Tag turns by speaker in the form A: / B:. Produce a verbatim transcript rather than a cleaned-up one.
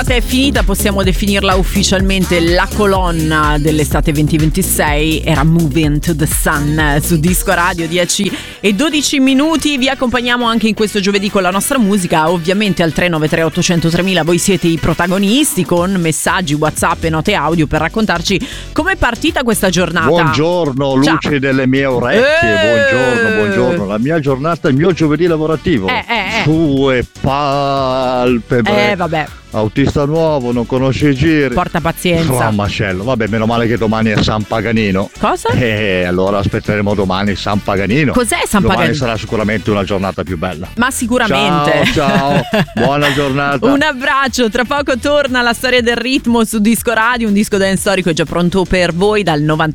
A: Se è finita possiamo definirla ufficialmente la colonna dell'estate venti ventisei. Era Moving to the Sun su Disco Radio. Dieci e dodici minuti. Vi accompagniamo anche in questo giovedì con la nostra musica, ovviamente al tre nove tre otto zero zero tremila. Voi siete i protagonisti con messaggi, WhatsApp e note audio per raccontarci com'è partita questa giornata.
B: Buongiorno, luce
A: Ciao.
B: delle mie orecchie.
A: Eh.
B: Buongiorno, buongiorno. La mia giornata, il mio giovedì lavorativo.
A: Eh, eh, eh.
B: Sue palpebre.
A: Eh vabbè,
B: Autista nuovo, non conosce i giri.
A: porta pazienza.
B: Oh, mascello. Vabbè, meno male che domani è San Paganino.
A: Cosa?
B: E allora aspetteremo domani San Paganino.
A: Cos'è San
B: Domani
A: Paganino?
B: sarà sicuramente una giornata più bella.
A: Ma sicuramente.
B: Ciao, ciao. Buona giornata.
A: Un abbraccio, tra poco torna la storia del ritmo su Disco Radio, un disco dance storico è già pronto per voi dal novanta